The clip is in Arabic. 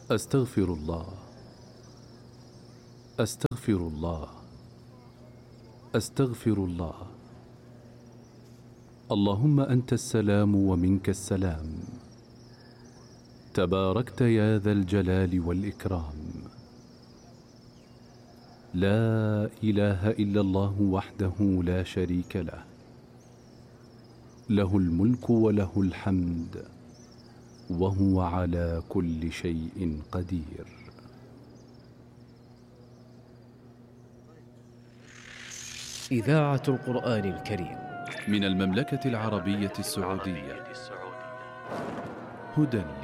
أستغفر الله، أستغفر الله، أستغفر الله. اللهم أنت السلام ومنك السلام، تباركت يا ذا الجلال والإكرام. لا إله إلا الله وحده لا شريك له، له الملك وله الحمد وهو على كل شيء قدير. إذاعة القرآن الكريم من المملكة العربية السعودية، هدى